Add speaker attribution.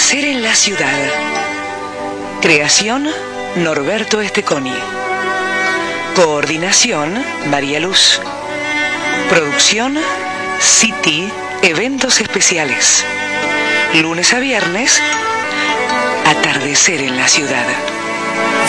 Speaker 1: Atardecer en la ciudad. Creación, Norberto Esteconi. Coordinación, María Luz. Producción, City Eventos Especiales. Lunes a viernes, Atardecer en la ciudad.